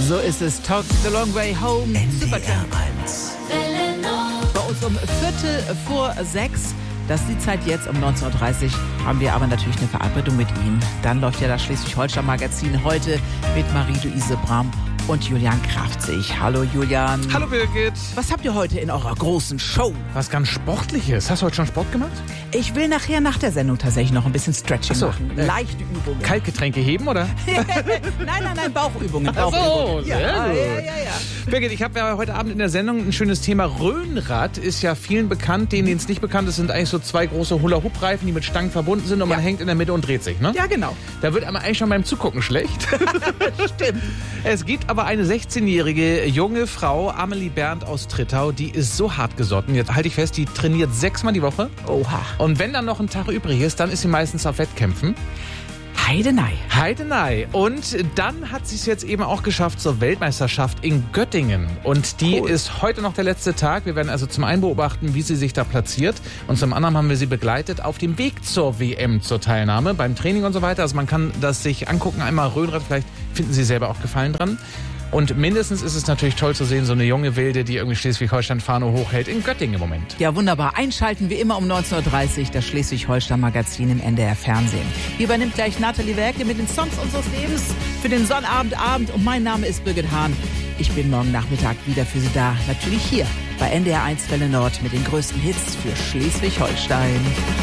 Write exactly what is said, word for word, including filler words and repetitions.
So ist es. Talk the long way home. Supertramp. Bei uns um Viertel vor sechs. Das ist die Zeit jetzt. Um neunzehn Uhr dreißig haben wir aber natürlich eine Verabredung mit Ihnen. Dann läuft ja das Schleswig-Holstein-Magazin heute mit Marie-Louise Brahm und Julian Krafzig. Hallo Julian. Hallo Birgit. Was habt ihr heute in eurer großen Show? Was ganz Sportliches. Hast du heute schon Sport gemacht? Ich will nachher nach der Sendung tatsächlich noch ein bisschen Stretching Ach so, machen. äh, Leichte Übungen. Kaltgetränke heben, oder? nein, nein, nein, Bauchübungen. Ach so, Bauchübungen. sehr ja, gut. Ja, ja, ja. Birgit, ich habe ja heute Abend in der Sendung ein schönes Thema. Rhönrad ist ja vielen bekannt. Denen, denen es nicht bekannt ist, sind eigentlich so zwei große Hula-Hoop-Reifen, die mit Stangen verbunden sind und Ja. man hängt in der Mitte und dreht sich, ne? Ja, genau. Da wird einem eigentlich schon beim Zugucken schlecht. Stimmt. Es gibt aber eine sechzehnjährige junge Frau, Amelie Berndt aus Trittau, die ist so hart gesotten. Jetzt halte ich fest, die trainiert sechsmal die Woche. Oha. Und wenn dann noch ein Tag übrig ist, dann ist sie meistens auf Wettkämpfen. Heidenei. Heidenei. Und dann hat sie es jetzt eben auch geschafft zur Weltmeisterschaft in Göttingen. Und die Cool. ist heute noch der letzte Tag. Wir werden also zum einen beobachten, wie sie sich da platziert. Und zum anderen haben wir sie begleitet auf dem Weg zur W M zur Teilnahme, beim Training und so weiter. Also man kann das sich angucken. Einmal Rhönrad, vielleicht finden Sie selber auch Gefallen dran. Und mindestens ist es natürlich toll zu sehen, so eine junge Wilde, die irgendwie Schleswig-Holstein-Fahne hochhält in Göttingen im Moment. Ja, wunderbar. Einschalten wie immer um neunzehn Uhr dreißig das Schleswig-Holstein-Magazin im N D R Fernsehen. Hier übernimmt gleich Nathalie Werke mit den Songs unseres Lebens für den Sonnabendabend. Und mein Name ist Birgit Hahn. Ich bin morgen Nachmittag wieder für Sie da. Natürlich hier bei N D R eins Welle Nord mit den größten Hits für Schleswig-Holstein.